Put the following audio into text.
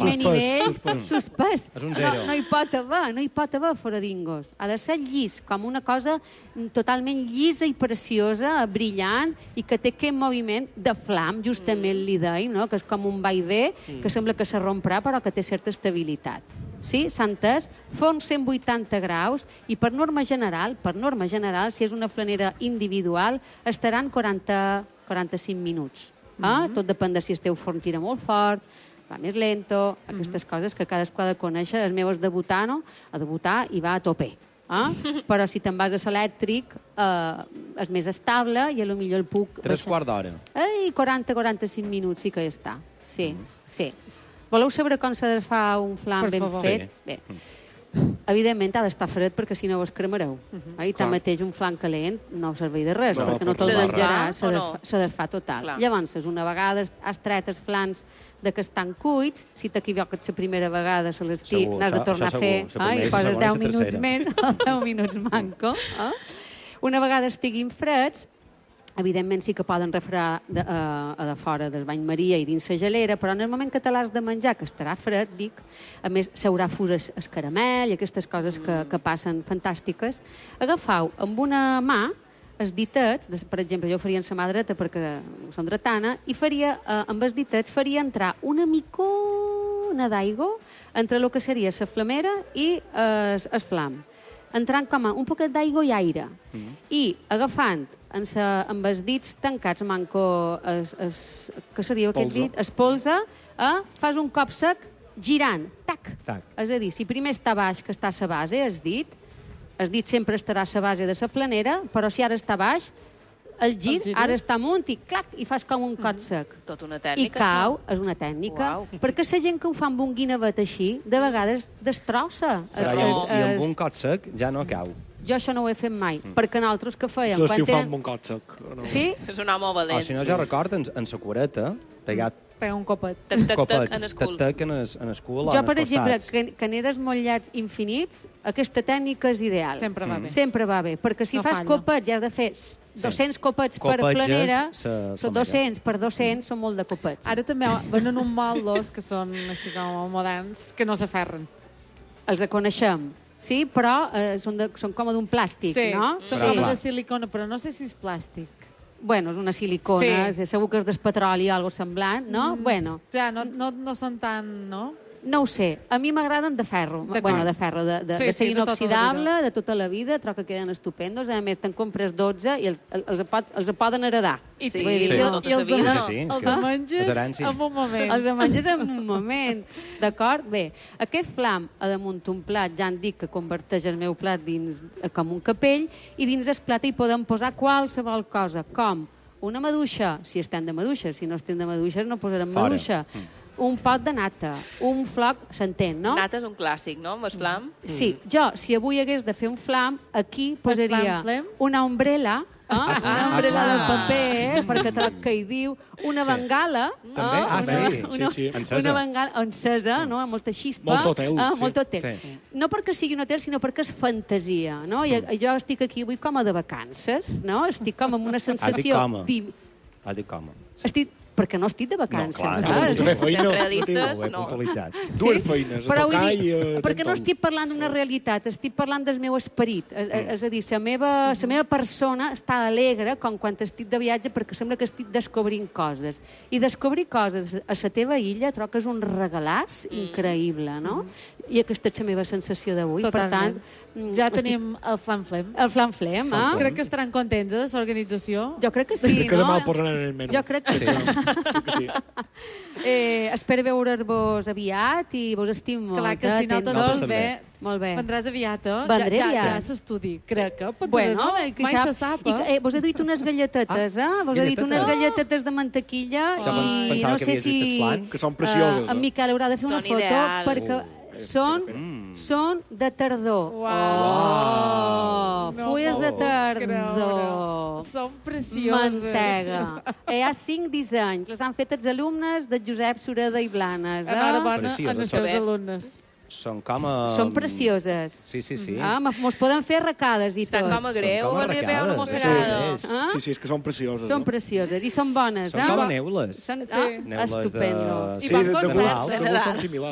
primer nivell, suspès. És un zero. No hi pot haver foradingos. Ha de ser llis, com una cosa totalment llisa i preciosa, brillant, i que té aquest moviment de flam, justament li deim, no? Que és com un vaivé, que sembla que se romprà, però que té certa estabilitat. Sí, s'ha entès? Forn 180 graus i per norma general, si és una flanera individual, estaran 45 minuts. Tot depèn de si el teu forn tira molt fort, va més lento, aquestes coses que cadascú ha de conèixer. El meu és debutar, no? A debutar i va a tope. Però si te'n vas a l'elèctric és més estable i potser el puc... 3/4 d'hora. 40-45 minuts sí que ja està. Sí. Voleu saber com se fa un flam ben fet? Bé. Evidentment ha d'estar fred perquè si no vos cremareu. I tanmateix un flam calent no serveix de res, perquè no te'l menjaràs, se desfà total. Llavors, una vegada has tret els flams que estan cuits, si t'equivoques la primera vegada se l'estic, n'has de tornar a fer i poses 10 minuts més o 10 minuts manco. Una vegada estiguin freds, evidentment sí que poden refredar a de fora del bany maria i dins la gelera, però en el moment que te l'has de menjar, que estarà fred, dic, a més s'haurà fus el caramel i aquestes coses que passen fantàstiques, agafau amb una mà els ditets, per exemple, jo ho faria amb la mà dreta perquè som dretana, i faria, amb els ditets, faria entrar una micona d'aigua entre el que seria la flamera i el flam. Entrant com un poquet d'aigua i aire. I agafant amb els dits tancats, manco, què se diu aquest dit? Es polsa, fas un cop sec girant, tac. És a dir, si primer està baix, que està a la base, el dit sempre estarà a la base de la flanera, però si ara està baix, el gir ara està amunt i clac, i fas com un cop sec. Tot una tècnica. I cau, és una tècnica, perquè la gent que ho fa amb un guinevet així, de vegades destrossa. I amb un cop sec ja no cau. Jo això no ho he fet mai, perquè nosaltres que fèiem... L'estiu fa amb un cop sec. Sí? És un home valent. Si no, jo recordo en la cureta, pegat un copet. Tac-tac en el cul. Tac-tac en el cul. Jo, per exemple, que n'he desmotllats infinits, aquesta tècnica és ideal. Sempre va bé. Sempre va bé, perquè si fas copets i has de fer 200 copets per flanera, són 200 per 200, són molt de copets. Ara també venen uns moldos que són així com moderns, que no s'aferren. Els coneixem. Sí, però són com d'un plàstic, no? Sí, són com de silicona, però no sé si és plàstic. Bueno, és una silicona, segur que és del petroli o alguna cosa semblant, no? Bueno. Ja, no són tan, no? No ho sé. A mi m'agraden de ferro. Bueno, de ferro, de ser inoxidable, de tota la vida, trobo que queden estupendos. A més, te'n compres 12 i els poden heredar. I els menges en un moment. Els menges en un moment. D'acord? Bé, aquest flam a damunt un plat, ja han dit que converteix el meu plat dins com un capell, i dins el plat hi podem posar qualsevol cosa, com una maduixa, si estem de maduixes. Si no estem de maduixes no posarem maduixa. Un pot de nata, un floc, s'entén, no? Nata és un clàssic, no? Amb el flam. Sí, jo, si avui hagués de fer un flam, aquí posaria una ombrella, una ombrella de paper, perquè tot que hi diu, una bengala, una bengala encesa, amb molta xispa. Molt hotel. No perquè sigui un hotel, sinó perquè és fantasia, no? I jo estic aquí avui com a de vacances, no? Estic com amb una sensació... Has dit com? Perquè no estic de vacances. No, clar, si fer feina, no. Dues feines, a tocar i... Perquè no estic parlant d'una realitat, estic parlant del meu esperit. És a dir, la meva persona està alegre com quan estic de viatge perquè sembla que estic descobrint coses. I descobrir coses a la teva illa trobo que és un regalàs increïble, no? I aquesta és la meva sensació d'avui. Per tant, ja tenim el Flam Flem. El Flam Flem, Crec que estaran contents de l'organització. Jo crec que sí, no? Que demà el posaran en el menú. Jo crec que sí. Espero veure-vos aviat i vos estimo molt. Clar que si no tot bé, molt bé. Vendràs aviat, eh? Vendré aviat. Ja s'estudi, crec que. Bueno, mai se sap. Vos he duit unes galletetes, Vos he dit unes galletetes de mantequilla i no sé si... Que són precioses. En Miquel haurà de fer una foto perquè són de tardor. Fulles de tardor. Són precioses. Mantega. Hi ha 5 dissenys. Les han fet els alumnes de Josep Sureda i Blanes. Enhorabona als teus alumnes. Són precioses. Sí. Mos poden fer arracades i tot. Són com a greu, a la veu no mos agrada. Sí, és que són precioses. Són precioses i són bones. Són com neules. Estupendo. Sí, de gust són similars.